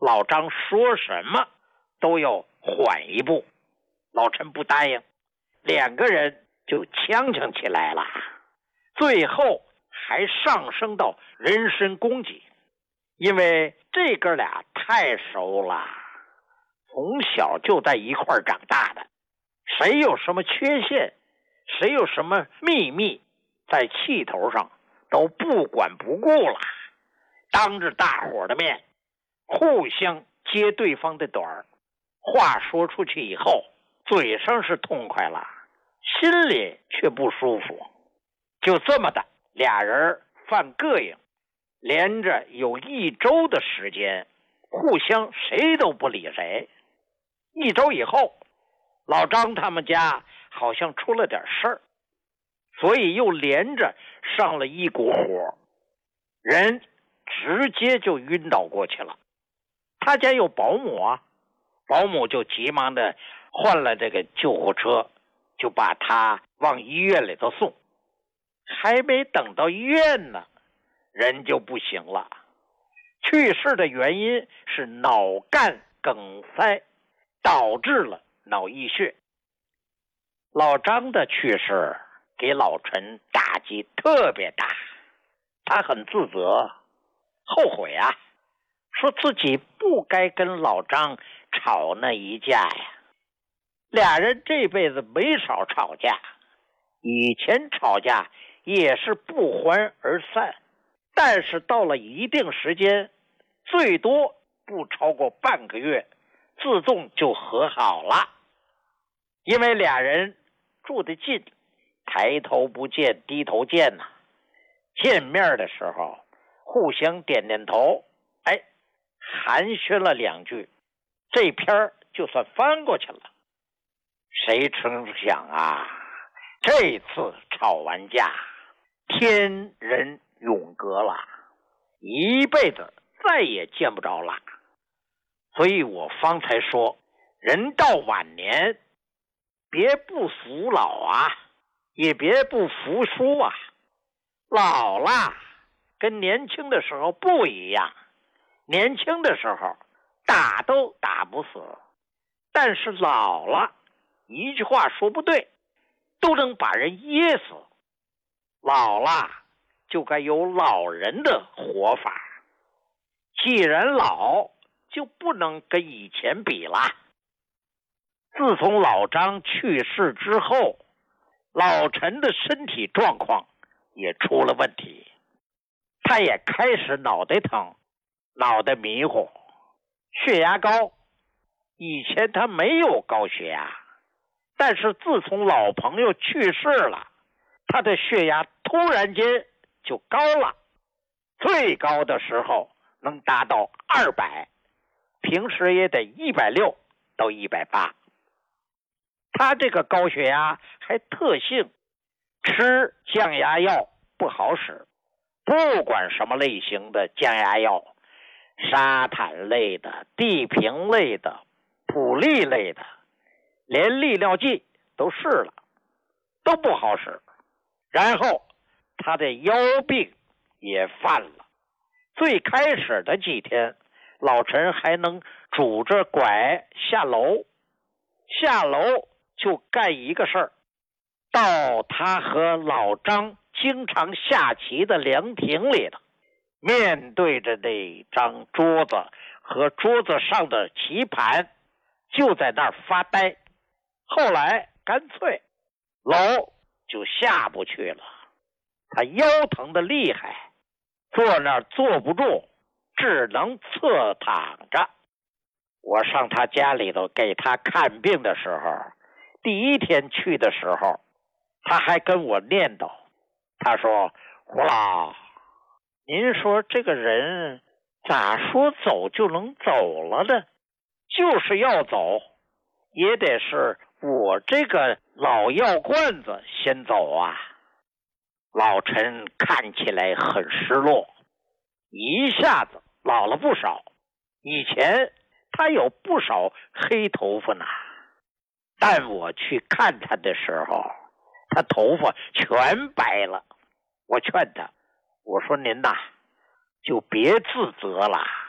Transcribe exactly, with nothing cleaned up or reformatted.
老张说什么都要缓一步。老陈不答应，两个人就呛呛起来了，最后还上升到人身攻击。因为这哥俩太熟了，从小就在一块长大的，谁有什么缺陷，谁有什么秘密，在气头上都不管不顾了，当着大伙的面互相揭对方的短儿。话说出去以后，嘴上是痛快了，心里却不舒服。就这么的，俩人犯膈应，连着有一周的时间，互相谁都不理谁。一周以后，老张他们家好像出了点事儿，所以又连着上了一股火，人直接就晕倒过去了。他家有保姆啊，保姆就急忙的换了这个救护车，就把他往医院里头送。还没等到医院呢，人就不行了。去世的原因是脑干梗塞，导致了脑溢血。老张的去世给老陈打击特别大，他很自责，后悔啊，说自己不该跟老张吵那一架呀。俩人这辈子没少吵架，以前吵架也是不欢而散，但是到了一定时间，最多不超过半个月，自动就和好了。因为俩人住得近，抬头不见低头见呐、啊，见面的时候互相点点头，哎，寒暄了两句，这篇就算翻过去了。谁成想啊，这次吵完架，天人永隔了，一辈子再也见不着了。所以我方才说，人到晚年，别不服老啊，也别不服输啊。老了跟年轻的时候不一样，年轻的时候打都打不死，但是老了一句话说不对，都能把人噎死。老了就该有老人的活法，既然老，就不能跟以前比了。自从老张去世之后，老陈的身体状况也出了问题，他也开始脑袋疼，脑袋迷糊，血压高。以前他没有高血压，但是自从老朋友去世了，他的血压突然间就高了，最高的时候能达到二百，平时也得一百六到一百八。他这个高血压还特性，吃降压药不好使，不管什么类型的降压药，沙坦类的、地平类的、普利类的，连利尿剂都试了，都不好使。然后他的腰病也犯了。最开始的几天，老陈还能拄着拐下楼，下楼就干一个事儿，到他和老张经常下棋的凉亭里头，面对着那张桌子和桌子上的棋盘，就在那儿发呆。后来干脆楼就下不去了，他腰疼的厉害，坐那儿坐不住，只能侧躺着。我上他家里头给他看病的时候，第一天去的时候，他还跟我念叨，他说：胡老，您说这个人咋说走就能走了呢？就是要走，也得是我这个老药罐子先走啊。老陈看起来很失落，一下子老了不少。以前他有不少黑头发呢，但我去看他的时候，他头发全白了。我劝他，我说您呐，就别自责了，